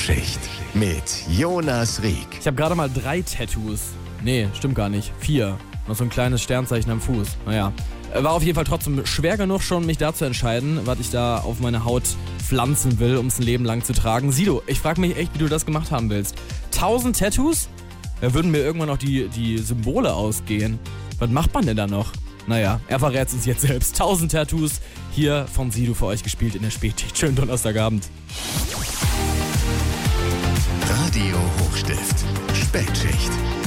Spätschicht mit Jonas Rieck. Ich habe gerade mal 3 Tattoos. Nee, stimmt gar nicht. 4. Noch so ein kleines Sternzeichen am Fuß. Naja. War auf jeden Fall trotzdem schwer genug schon, mich da zu entscheiden, was ich da auf meine Haut pflanzen will, um es ein Leben lang zu tragen. Sido, ich frage mich echt, wie du das gemacht haben willst. 1000 Tattoos? Da würden mir irgendwann noch die Symbole ausgehen. Was macht man denn da noch? Naja, er verrät es uns jetzt selbst. 1000 Tattoos hier von Sido für euch gespielt in der Spätschicht. Schönen Donnerstagabend. Radio Hochstift. Spätschicht.